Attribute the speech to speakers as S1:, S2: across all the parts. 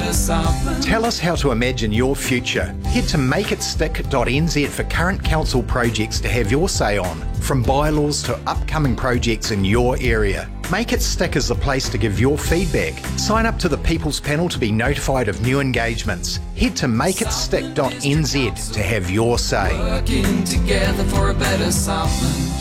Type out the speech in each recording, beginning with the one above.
S1: better Southland.
S2: Tell us how to imagine your future. Head to makeitstick.nz for current council projects to have your say on, from bylaws to upcoming projects in your area. Make It Stick is the place to give your feedback. Sign up to the People's Panel to be notified of new engagements. Head to makeitstick.nz to have your say.
S1: Working together for a better Southland.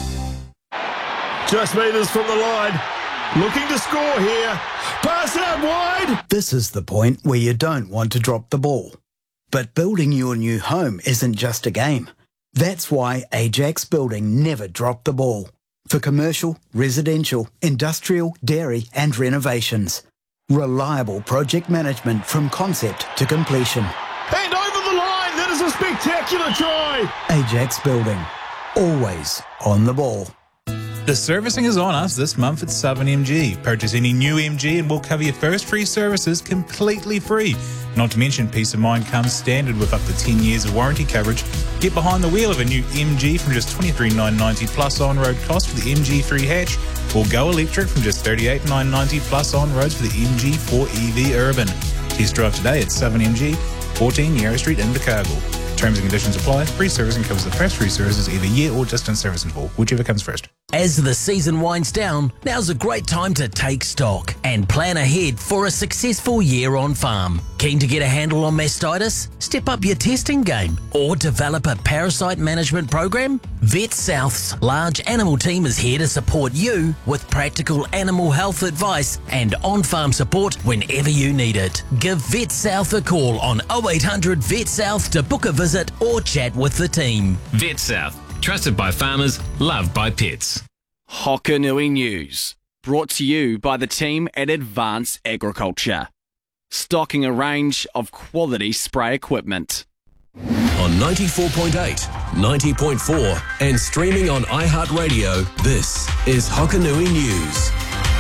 S3: Just metres from the line. Looking to score here. Pass it out wide.
S4: This is the point where you don't want to drop the ball. But building your new home isn't just a game. That's why Ajax Building never dropped the ball. For commercial, residential, industrial, dairy and renovations. Reliable project management from concept to completion.
S3: And over the line. That is a spectacular try.
S4: Ajax Building. Always on the ball.
S5: The servicing is on us this month at Southern MG. Purchase any new MG and we'll cover your first 3 services completely free. Not to mention, peace of mind comes standard with up to 10 years of warranty coverage. Get behind the wheel of a new MG from just $23,990 plus on-road cost for the MG3 hatch, or go electric from just $38,990 plus on-roads for the MG4 EV Urban. Test drive today at Southern MG, 14 Yarra Street, Invercargill. Terms and conditions apply. Free servicing covers the first 3 services, either year or distance service in full, whichever comes first.
S6: As the season winds down, now's a great time to take stock and plan ahead for a successful year on farm. Keen to get a handle on mastitis? Step up your testing game or develop a parasite management program? Vet South's large animal team is here to support you with practical animal health advice and on-farm support whenever you need it. Give Vet South a call on 0800 Vet South to book a visit or chat with the team.
S7: Vet South. Trusted by farmers, loved by pets.
S8: Hokanui News. Brought to you by the team at Advanced Agriculture. Stocking a range of quality spray equipment.
S7: On 94.8, 90.4 and streaming on iHeartRadio, this is Hokanui News.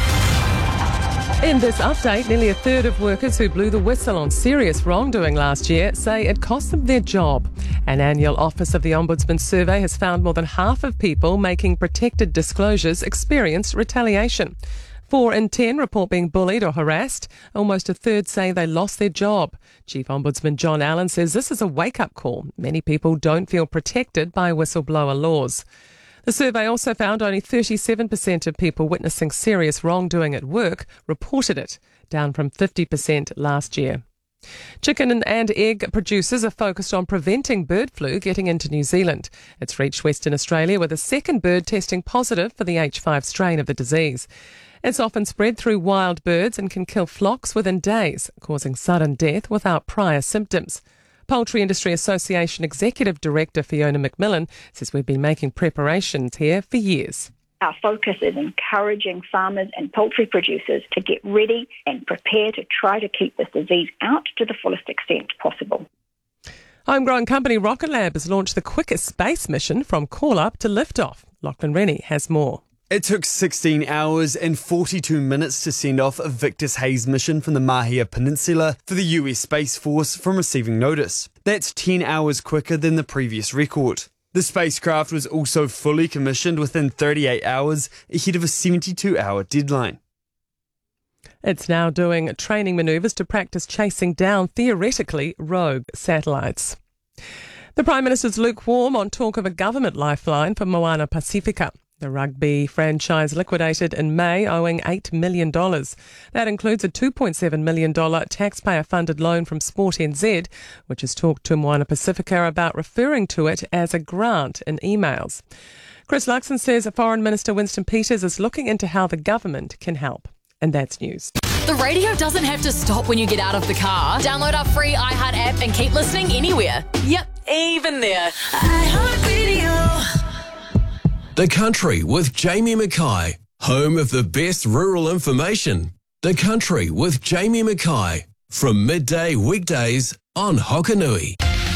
S9: In this update, nearly a third of workers who blew the whistle on serious wrongdoing last year say it cost them their job. An annual Office of the Ombudsman survey has found more than half of people making protected disclosures experienced retaliation. 4 in 10 report being bullied or harassed. Almost a third say they lost their job. Chief Ombudsman John Allen says this is a wake-up call. Many people don't feel protected by whistleblower laws. The survey also found only 37% of people witnessing serious wrongdoing at work reported it, down from 50% last year. Chicken and egg producers are focused on preventing bird flu getting into New Zealand. It's reached Western Australia with a second bird testing positive for the H5 strain of the disease. It's often spread through wild birds and can kill flocks within days, causing sudden death without prior symptoms. Poultry Industry Association Executive Director Fiona McMillan says we've been making preparations here for years.
S10: Our focus is encouraging farmers and poultry producers to get ready and prepare to try to keep this disease out to the fullest extent possible.
S9: Homegrown company Rocket Lab has launched the quickest space mission from call-up to lift-off. Lachlan Rennie has more.
S11: It took 16 hours and 42 minutes to send off a Victus Haze mission from the Mahia Peninsula for the US Space Force from receiving notice. That's 10 hours quicker than the previous record. The spacecraft was also fully commissioned within 38 hours ahead of a 72-hour deadline.
S9: It's now doing training manoeuvres to practice chasing down, theoretically, rogue satellites. The Prime Minister's lukewarm on talk of a government lifeline for Moana Pacifica. The rugby franchise liquidated in May, owing $8 million. That includes a $2.7 million taxpayer-funded loan from Sport NZ, which has talked to Moana Pacifica about referring to it as a grant in emails. Chris Luxon says Foreign Minister Winston Peters is looking into how the government can help. And that's news.
S12: The radio doesn't have to stop when you get out of the car. Download our free iHeart app and keep listening anywhere. Yep, even there. iHeartRadio.
S7: The Country with Jamie Mackay, home of the best rural information. The Country with Jamie Mackay, from midday weekdays on Hokanui.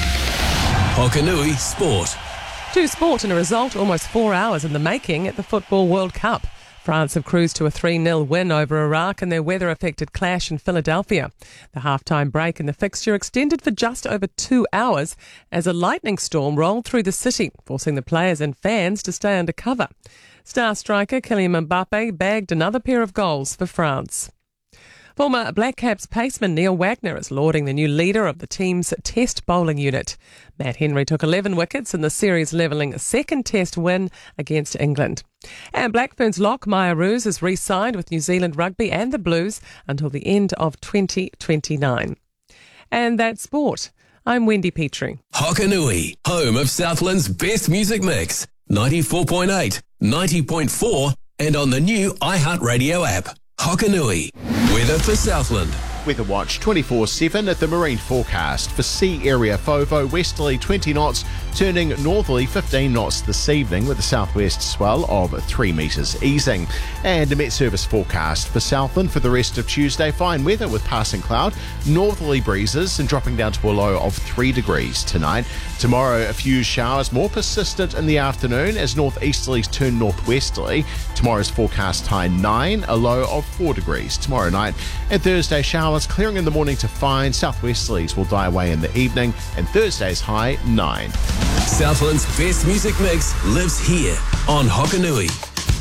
S7: Hokanui Sport.
S9: To sport and a result almost 4 hours in the making at the Football World Cup. France have cruised to a 3-0 win over Iraq in their weather-affected clash in Philadelphia. The half-time break in the fixture extended for just over 2 hours as a lightning storm rolled through the city, forcing the players and fans to stay under cover. Star striker Kylian Mbappe bagged another pair of goals for France. Former Black Caps paceman Neil Wagner is lauding the new leader of the team's Test bowling unit. Matt Henry took 11 wickets in the series-levelling second Test win against England. And Blackburn's lock Maya Roos is re-signed with New Zealand Rugby and the Blues until the end of 2029. And that's sport. I'm Wendy Petrie.
S7: Hokanui, home of Southland's best music mix. 94.8, 90.4 and on the new iHeartRadio app. Hokanui. Weather for Southland.
S13: Weather Watch 24/7 at the marine forecast. For sea area FOVO, westerly 20 knots, turning northerly 15 knots this evening with a southwest swell of 3 metres easing. And a Met Service forecast for Southland for the rest of Tuesday. Fine weather with passing cloud, northerly breezes and dropping down to a low of 3 degrees tonight. Tomorrow, a few showers, more persistent in the afternoon as northeasterlies turn northwesterly. Tomorrow's forecast high 9, a low of 4 degrees tomorrow night. And Thursday, showers clearing in the morning to fine. Southwesterlies will die away in the evening, and Thursday's high 9.
S7: Southland's best music mix lives here on Hokanui.